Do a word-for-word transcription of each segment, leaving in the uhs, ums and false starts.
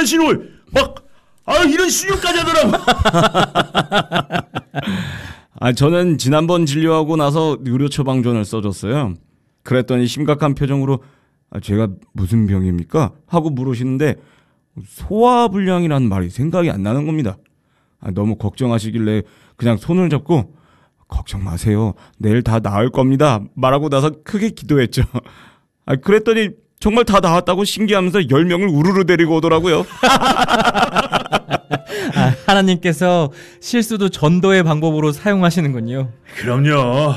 산신을 막 아 이런 신용까지 하더라고. 아 저는 지난번 진료하고 나서 의료 처방전을 써줬어요. 그랬더니 심각한 표정으로 아, 제가 무슨 병입니까? 하고 물으시는데 소화불량이라는 말이 생각이 안 나는 겁니다. 아, 너무 걱정하시길래 그냥 손을 잡고 걱정 마세요. 내일 다 나을 겁니다. 말하고 나서 크게 기도했죠. 아, 그랬더니 정말 다 나았다고 신기하면서 열 명을 우르르 데리고 오더라고요. 아, 하나님께서 실수도 전도의 방법으로 사용하시는군요. 그럼요.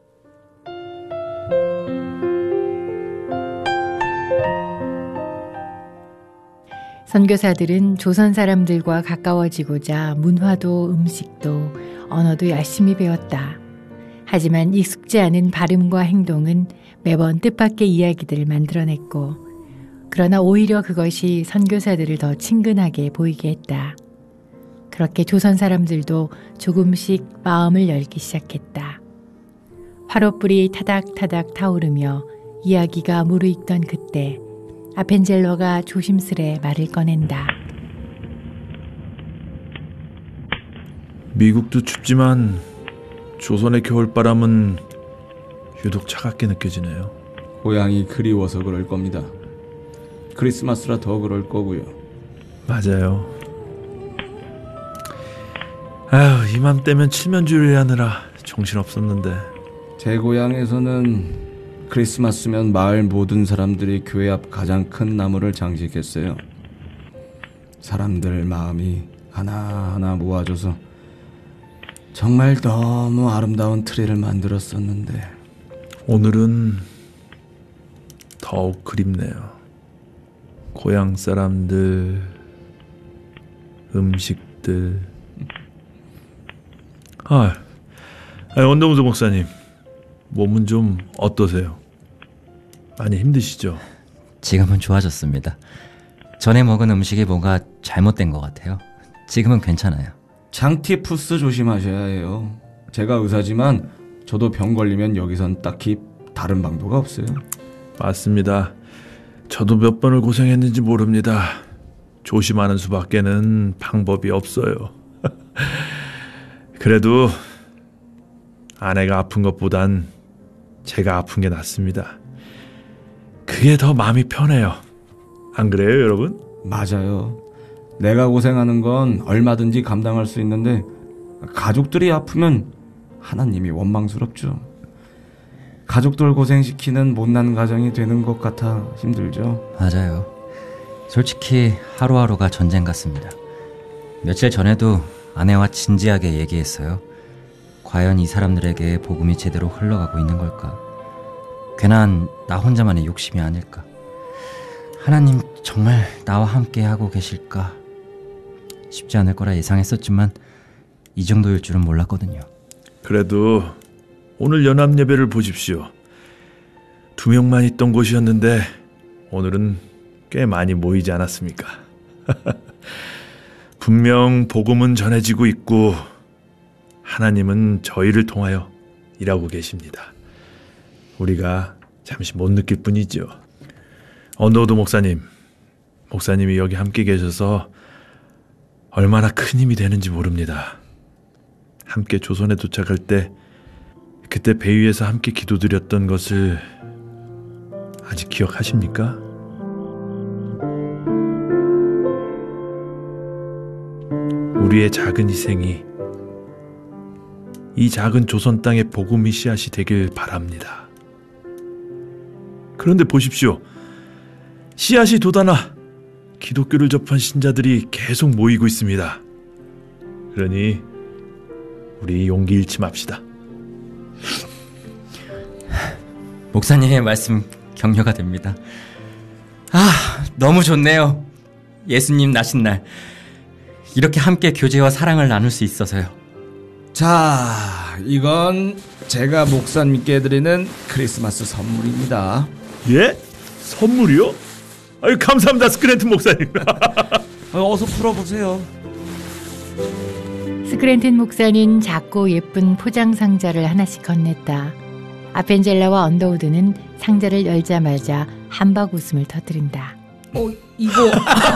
선교사들은 조선 사람들과 가까워지고자 문화도 음식도 언어도 열심히 배웠다. 하지만 익숙지 않은 발음과 행동은 매번 뜻밖의 이야기들을 만들어냈고, 그러나 오히려 그것이 선교사들을 더 친근하게 보이게 했다. 그렇게 조선 사람들도 조금씩 마음을 열기 시작했다. 화롯불이 타닥타닥 타오르며 이야기가 무르익던 그때 아펜젤러가 조심스레 말을 꺼낸다. 미국도 춥지만 조선의 겨울바람은 유독 차갑게 느껴지네요. 고향이 그리워서 그럴 겁니다. 크리스마스라 더 그럴 거고요. 맞아요. 아휴, 이맘때면 칠면조를 하느라 정신없었는데. 제 고향에서는 크리스마스면 마을 모든 사람들이 교회 앞 가장 큰 나무를 장식했어요. 사람들 마음이 하나하나 모아져서 정말 너무 아름다운 트리를 만들었었는데 오늘은 더욱 그립네요. 고향 사람들, 음식들. 아, 원동수 목사님, 몸은 좀 어떠세요? 많이 힘드시죠? 지금은 좋아졌습니다. 전에 먹은 음식이 뭔가 잘못된 것 같아요. 지금은 괜찮아요. 장티푸스 조심하셔야 해요. 제가 의사지만 저도 병 걸리면 여기선 딱히 다른 방도가 없어요. 맞습니다. 저도 몇 번을 고생했는지 모릅니다. 조심하는 수밖에는 방법이 없어요. 그래도 아내가 아픈 것보단 제가 아픈 게 낫습니다. 그게 더 마음이 편해요. 안 그래요, 여러분? 맞아요. 내가 고생하는 건 얼마든지 감당할 수 있는데 가족들이 아프면 하나님이 원망스럽죠. 가족들 고생시키는 못난 가정이 되는 것 같아 힘들죠. 맞아요. 솔직히 하루하루가 전쟁 같습니다. 며칠 전에도 아내와 진지하게 얘기했어요. 과연 이 사람들에게 복음이 제대로 흘러가고 있는 걸까? 괜한 나 혼자만의 욕심이 아닐까? 하나님 정말 나와 함께 하고 계실까? 쉽지 않을 거라 예상했었지만 이 정도일 줄은 몰랐거든요. 그래도 오늘 연합 예배를 보십시오. 두 명만 있던 곳이었는데 오늘은 꽤 많이 모이지 않았습니까? 분명 복음은 전해지고 있고 하나님은 저희를 통하여 일하고 계십니다. 우리가 잠시 못 느낄 뿐이죠. 언더우드 목사님, 목사님이 여기 함께 계셔서 얼마나 큰 힘이 되는지 모릅니다. 함께 조선에 도착할 때 그때 배 위에서 함께 기도드렸던 것을 아직 기억하십니까? 우리의 작은 희생이 이 작은 조선 땅의 복음의 씨앗이 되길 바랍니다. 그런데 보십시오. 씨앗이 돋아나 기독교를 접한 신자들이 계속 모이고 있습니다. 그러니 우리 용기 잃지 맙시다. 목사님의 말씀 격려가 됩니다. 아, 너무 좋네요. 예수님 나신 날 이렇게 함께 교제와 사랑을 나눌 수 있어서요. 자, 이건 제가 목사님께 드리는 크리스마스 선물입니다. 예? 선물이요? 아유, 감사합니다, 스크랜튼 목사님. 어서 풀어보세요. 스크랜튼 목사는 작고 예쁜 포장 상자를 하나씩 건넸다. 아펜젤라와 언더우드는 상자를 열자마자 한박 웃음을 터뜨린다. 어, 이거